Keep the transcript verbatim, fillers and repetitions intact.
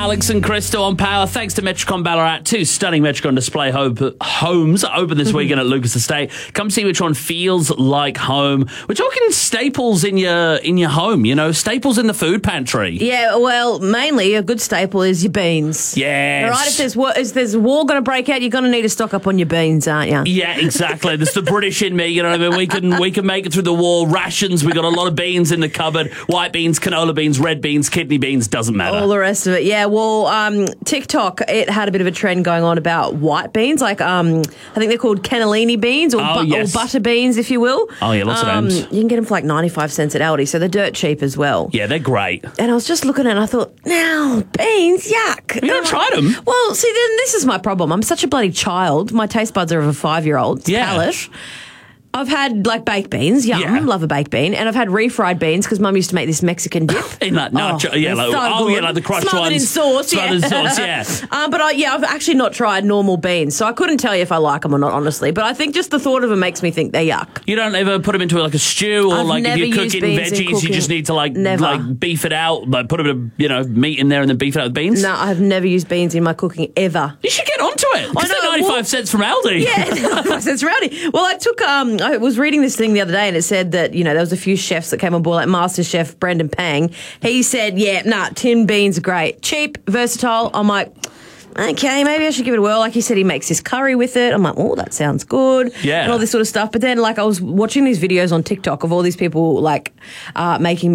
Alex and Crystal on Power. Thanks to Metricon Ballarat. Two stunning Metricon display ho- homes open this weekend at Lucas Estate. Come see which one feels like home. We're talking staples in your in your home, you know, staples in the food pantry. Yeah, well, mainly a good staple is your beans. Yes. All right, if there's, war, if there's war going to break out, you're going to need to stock up on your beans, aren't you? Yeah, exactly. There's the British in me, you know what I mean? We can we can make it through the war. Rations, we got a lot of beans in the cupboard. White beans, canola beans, red beans, kidney beans, doesn't matter. All the rest of it, yeah. Well, um, TikTok, it had a bit of a trend going on about white beans, like um, I think they're called cannellini beans or, oh, bu- yes. or butter beans, if you will. Oh, yeah, lots um, of names. You can get them for like ninety-five cents at Aldi, so they're dirt cheap as well. Yeah, they're great. And I was just looking at it and I thought, now, beans, yuck. You haven't tried them? Well, see, then this is my problem. I'm such a bloody child. My taste buds are of a five-year-old. It's Yeah. palate. I've had, like, baked beans. Yum, Yeah. love a baked bean. And I've had refried beans because Mum used to make this Mexican dip. In that nacho, Oh, yeah, they're like, so oh good. yeah, like the crushed Smothered ones. in sauce, yeah. Smothered in sauce, yeah. um, but, I, yeah, I've actually not tried normal beans, so I couldn't tell you if I like them or not, honestly. But I think just the thought of them makes me think they're yuck. You don't ever put them into like a stew or I've like if never you're used cooking beans in veggies, you cooking. just need to like Never. like beef it out, like put a bit of, you know, meat in there and then beef it out with beans. No, I've never used beans in my cooking ever. You should get onto it. Because know, they're ninety-five well- cents from Aldi. Yeah, that's rowdy. Well, I took, um, I was reading this thing the other day and it said that, you know, there was a few chefs that came on board, like Master Chef Brendan Pang. He said, yeah, nah, tin beans are great. Cheap, versatile. I'm like, okay, maybe I should give it a whirl. Like he said, he makes his curry with it. I'm like, oh, that sounds good. Yeah. And all this sort of stuff. But then, like, I was watching these videos on TikTok of all these people, like, uh, making